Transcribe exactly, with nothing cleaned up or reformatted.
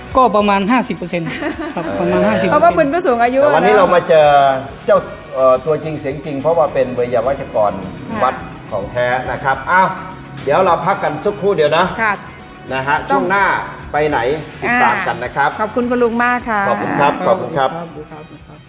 ก็ประมาณ ห้าสิบเปอร์เซ็นต์ ครับประมาณ ห้าสิบเปอร์เซ็นต์เพราะว่าเป็นผู้สูงอายุวันนี้เรามาเจอเจ้าตัวจริงเสียงจริงเพราะว่าเป็นวิทยาวัจกรวัดของแท้นะครับอ้าวเดี๋ยวเราพักกันสักครู่เดียวนะนะฮะช่วงหน้าไปไหนติดตามกันนะครับขอบคุณคุณลุงมากค่ะขอบคุณครับขอบคุณครับ